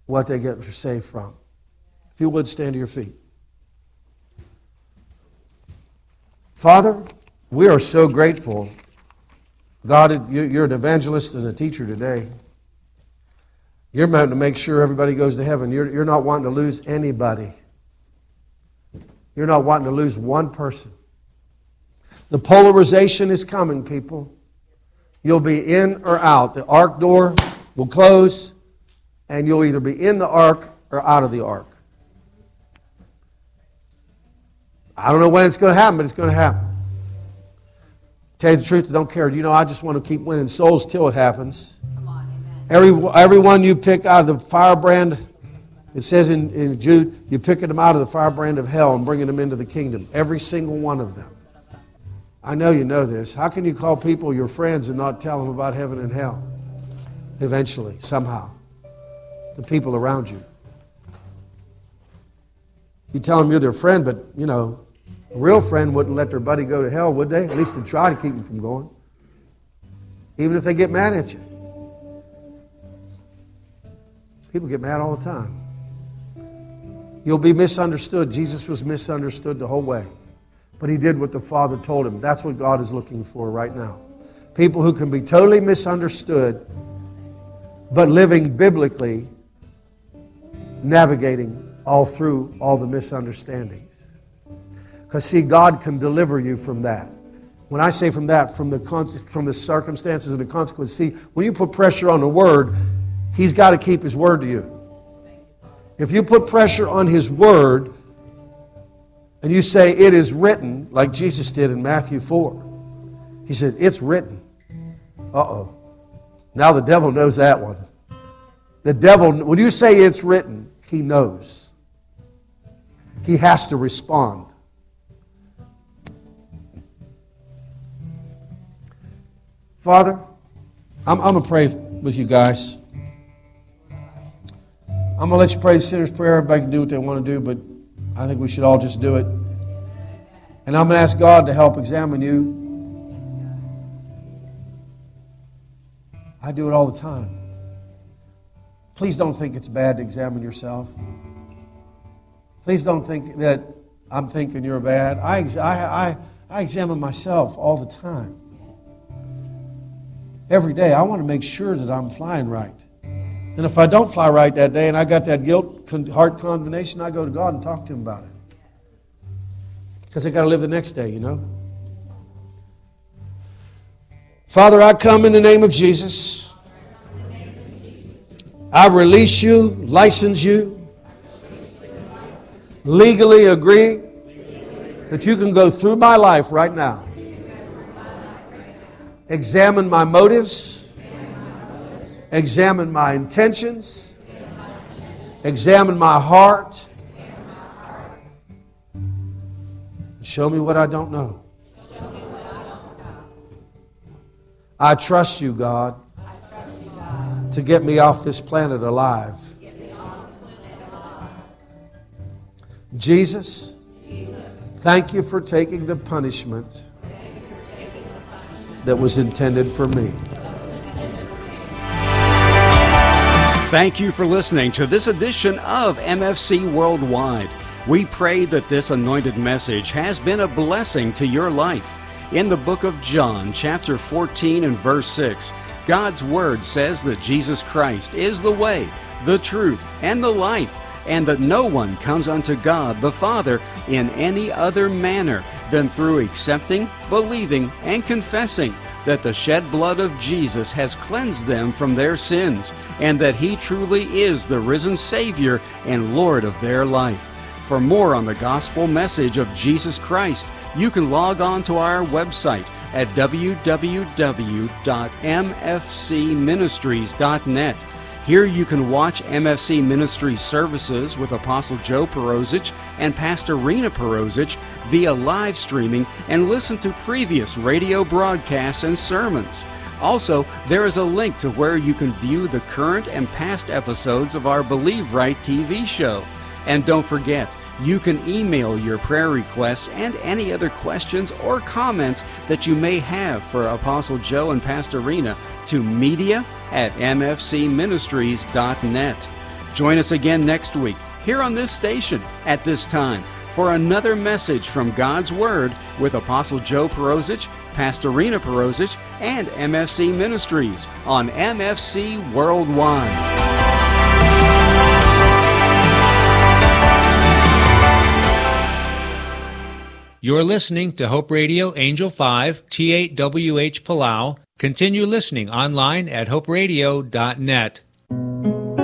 what they get saved from. If you would, stand to your feet. Father, we are so grateful. God, you're an evangelist and a teacher today. You're meant to make sure everybody goes to heaven. You're not wanting to lose anybody. You're not wanting to lose one person. The polarization is coming, people. You'll be in or out. The ark door will close, and you'll either be in the ark or out of the ark. I don't know when it's going to happen, but it's going to happen. Tell you the truth, I don't care. I just want to keep winning souls till it happens. Come on, amen. Everyone you pick out of the firebrand, it says in Jude, you're picking them out of the firebrand of hell and bringing them into the kingdom. Every single one of them. I know you know this. How can you call people your friends and not tell them about heaven and hell? Eventually, somehow. The people around you. You tell them you're their friend, but, a real friend wouldn't let their buddy go to hell, would they? At least they'd try to keep him from going. Even if they get mad at you. People get mad all the time. You'll be misunderstood. Jesus was misunderstood the whole way. But he did what the Father told him. That's what God is looking for right now. People who can be totally misunderstood, but living biblically, navigating all through all the misunderstandings. Because see, God can deliver you from that. When I say from that, from the circumstances and the consequences, see, when you put pressure on the Word, He's got to keep His Word to you. If you put pressure on His Word, and you say, it is written, like Jesus did in Matthew 4. He said, it's written. Uh-oh. Now the devil knows that one. The devil, when you say it's written, he knows. He has to respond. Father, I'm going to pray with you guys. I'm going to let you pray the sinner's prayer. Everybody can do what they want to do, but I think we should all just do it. And I'm going to ask God to help examine you. I do it all the time. Please don't think it's bad to examine yourself. Please don't think that I'm thinking you're bad. I examine myself all the time. Every day, I want to make sure that I'm flying right. And if I don't fly right that day and I got that guilt, heart condemnation, I go to God and talk to Him about it. Because I got to live the next day, Father, I come in the name of Jesus. I release you, license you, legally agree that you can go through my life right now. Examine my motives. Examine my intentions. Examine my heart. Show me what I don't know. I trust you, God, to get me off this planet alive. Jesus, thank you for taking the punishment that was intended for me. Thank you for listening to this edition of MFC Worldwide. We pray that this anointed message has been a blessing to your life. In the book of John, chapter 14 and verse 6, God's Word says that Jesus Christ is the way, the truth, and the life, and that no one comes unto God the Father in any other manner than through accepting, believing, and confessing that the shed blood of Jesus has cleansed them from their sins, and that He truly is the risen Savior and Lord of their life. For more on the gospel message of Jesus Christ, you can log on to our website at www.mfcministries.net. Here you can watch MFC Ministries services with Apostle Joe Perosic and Pastor Rena Perosic via live streaming and listen to previous radio broadcasts and sermons. Also, there is a link to where you can view the current and past episodes of our Believe Right TV show. And don't forget, you can email your prayer requests and any other questions or comments that you may have for Apostle Joe and Pastor Rena to media@mfcministries.net. Join us again next week here on this station at this time for another message from God's Word with Apostle Joe Perosic, Pastor Rena Perosic, and MFC Ministries on MFC Worldwide. You're listening to Hope Radio Angel 5, T8WH Palau. Continue listening online at hoperadio.net.